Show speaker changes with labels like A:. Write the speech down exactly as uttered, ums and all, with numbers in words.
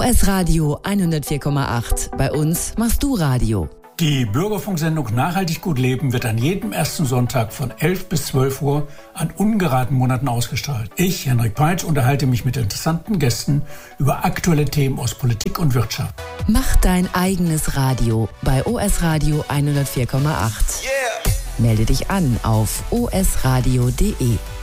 A: O S Radio hundertvier Komma acht. Bei uns machst du Radio.
B: Die Bürgerfunksendung Nachhaltig gut leben wird an jedem ersten Sonntag von elf bis zwölf Uhr an ungeraden Monaten ausgestrahlt. Ich, Henrik Peitsch, unterhalte mich mit interessanten Gästen über aktuelle Themen aus Politik und Wirtschaft.
A: Mach dein eigenes Radio bei O S Radio hundertvier Komma acht. Yeah. Melde dich an auf o s radio punkt d e.